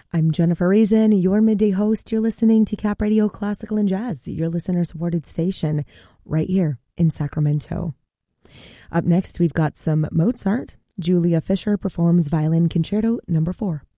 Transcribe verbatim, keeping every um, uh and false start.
I'm Jennifer Reason, your midday host. You're listening to Cap Radio Classical and Jazz, your listener-supported station right here in Sacramento. Up next, we've got some Mozart. Julia Fischer performs Violin Concerto Number four.